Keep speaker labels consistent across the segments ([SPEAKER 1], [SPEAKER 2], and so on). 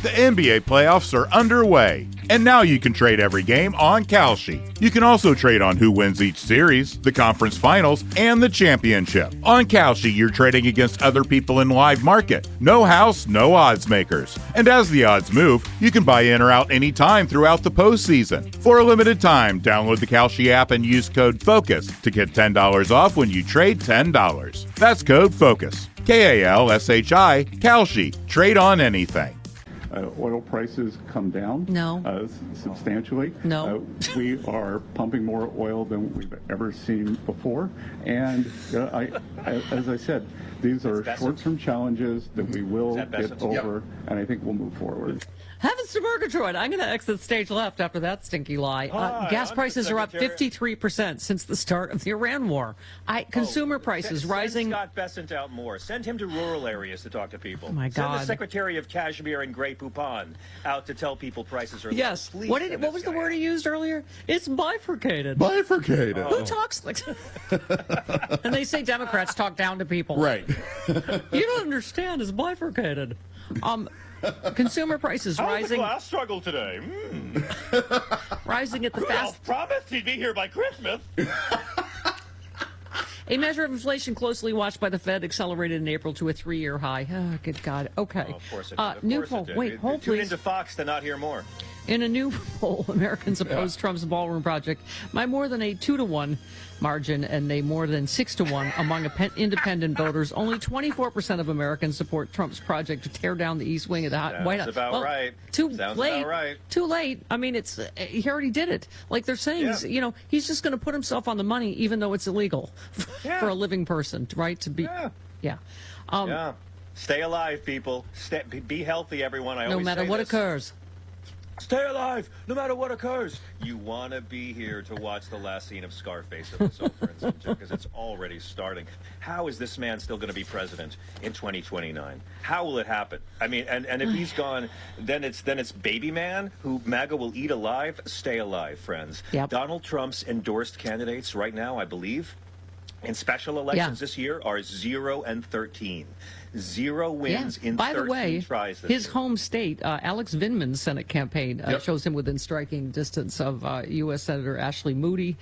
[SPEAKER 1] The NBA playoffs are underway, and now you can trade every game on Kalshi. You can also trade on who wins each series, the conference finals, and the championship. On Kalshi, you're trading against other people in live market. No house, no odds makers. And as the odds move, you can buy in or out anytime throughout the postseason. For a limited time, download the Kalshi app and use code FOCUS to get $10 off when you trade $10. That's code FOCUS. Kalshi, Kalshi. Trade on anything.
[SPEAKER 2] Oil prices come down substantially.
[SPEAKER 3] No.
[SPEAKER 2] We are pumping more oil than we've ever seen before. And as I said, these are short-term challenges that we will get over, and I think we'll move forward.
[SPEAKER 3] Heavens to Murgatroyd. I'm going to exit stage left after that stinky lie. Gas prices are up 53% since the start of the Iran war. Consumer prices rising.
[SPEAKER 4] Send Scott Bessent out more. Send him to rural areas to talk to people.
[SPEAKER 3] Oh, my God.
[SPEAKER 4] Send the Secretary of Kashmir and Grey Poupon out to tell people prices are low.
[SPEAKER 3] Yes.
[SPEAKER 4] Please
[SPEAKER 3] What was the word he used earlier? It's bifurcated.
[SPEAKER 5] Bifurcated.
[SPEAKER 3] Who talks like And they say Democrats talk down to people.
[SPEAKER 5] Right.
[SPEAKER 3] You don't understand. It's bifurcated. Consumer prices rising.
[SPEAKER 4] How's the class struggle today?
[SPEAKER 3] Rising at the
[SPEAKER 4] Rudolph promised he'd be here by Christmas.
[SPEAKER 3] A measure of inflation closely watched by the Fed accelerated in April to a 3-year high. Oh, good God. Okay.
[SPEAKER 4] Oh, of course it did.
[SPEAKER 3] New poll. Wait, hold
[SPEAKER 4] Tune
[SPEAKER 3] please.
[SPEAKER 4] into Fox to not hear more.
[SPEAKER 3] In a new poll, Americans oppose Trump's ballroom project by more than a 2-to-1 margin and a more than 6-to-1 among independent voters. Only 24% of Americans support Trump's project to tear down the East Wing of the White House.
[SPEAKER 4] Sounds about right.
[SPEAKER 3] Too late. Too late. I mean, he already did it. Like they're saying, he's just going to put himself on the money, even though it's illegal for a living person, right? To be,
[SPEAKER 4] Stay alive, people. Be healthy, everyone.
[SPEAKER 3] No matter what occurs.
[SPEAKER 4] Stay alive, no matter what occurs. You want to be here to watch the last scene of Scarface of the Sofa because it's already starting. How is this man still going to be president in 2029? How will it happen? I mean, and if he's gone, then it's baby man who MAGA will eat alive. Stay alive, friends.
[SPEAKER 3] Yep.
[SPEAKER 4] Donald Trump's endorsed candidates right now, I believe, in special elections this year are 0 and 13. 0 wins in 13
[SPEAKER 3] By the way,
[SPEAKER 4] tries this
[SPEAKER 3] his
[SPEAKER 4] year.
[SPEAKER 3] home state, Alex Vindman's Senate campaign shows him within striking distance of U.S. Senator Ashley Moody,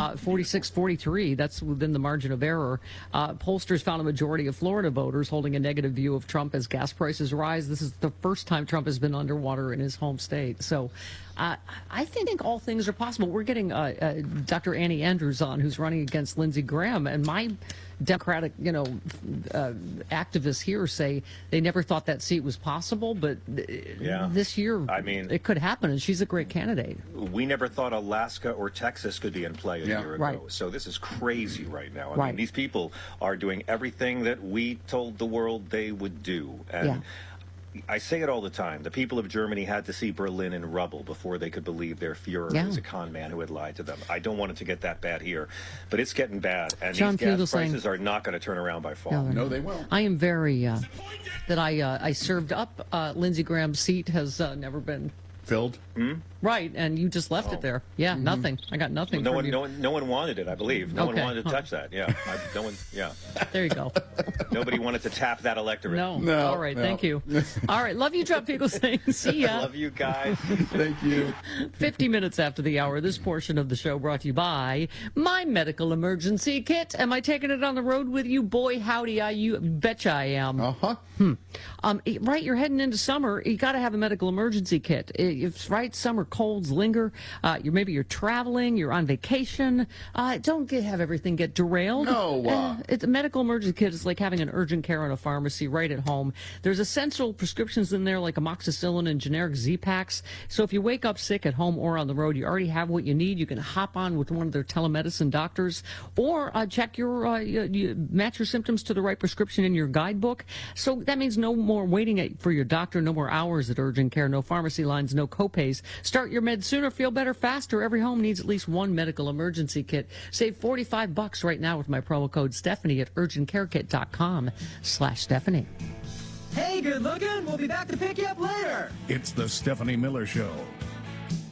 [SPEAKER 3] 46-43. That's within the margin of error. Pollsters found a majority of Florida voters holding a negative view of Trump as gas prices rise. This is the first time Trump has been underwater in his home state. So I think all things are possible. We're getting Dr. Annie Andrews on, who's running against Lindsey Graham, and my Democratic, activists here say they never thought that seat was possible, but this year, I mean, it could happen, and she's a great candidate.
[SPEAKER 4] We never thought Alaska or Texas could be in play a year ago.
[SPEAKER 3] Right.
[SPEAKER 4] So this is crazy right now. I mean, these people are doing everything that we told the world they would do. And I say it all the time. The people of Germany had to see Berlin in rubble before they could believe their Führer was a con man who had lied to them. I don't want it to get that bad here, but it's getting bad. And these gas prices are not going to turn around by fall.
[SPEAKER 5] No, they won't.
[SPEAKER 3] I am very that I served up Lindsey Graham's seat has never been
[SPEAKER 5] filled.
[SPEAKER 3] Right, and you just left it there. Yeah, nothing. I got nothing.
[SPEAKER 4] Well,
[SPEAKER 3] from you.
[SPEAKER 4] No one wanted it, I believe. No one wanted to touch that. Yeah, no one. Yeah.
[SPEAKER 3] There you go.
[SPEAKER 4] Nobody wanted to tap that electorate.
[SPEAKER 3] No. All right. Thank you. All right. Love you, Trump People. See ya.
[SPEAKER 4] Love you guys.
[SPEAKER 5] Thank you.
[SPEAKER 3] 50 minutes after the hour, this portion of the show brought to you by My Medical Emergency Kit. Am I taking it on the road with you? Boy, howdy, you betcha I am. Right, you're heading into summer. You got to have a medical emergency kit. If summer colds linger, maybe you're traveling, you're on vacation. Don't have everything get derailed.
[SPEAKER 5] No.
[SPEAKER 3] It's a medical emergency kit is like having an urgent care in a pharmacy right at home. There's essential prescriptions in there like amoxicillin and generic Z-Paks. So if you wake up sick at home or on the road, you already have what you need. You can hop on with one of their telemedicine doctors or check you match your symptoms to the right prescription in your guidebook. So that means no more waiting for your doctor, no more hours at urgent care, no pharmacy lines, no copays. Start your meds sooner, feel better faster. Every home needs at least one medical emergency kit. Save $45 right now with my promo code Stephanie at urgentcarekit.com/Stephanie.
[SPEAKER 6] Hey, good looking. We'll be back to pick you up later.
[SPEAKER 7] It's the Stephanie Miller Show.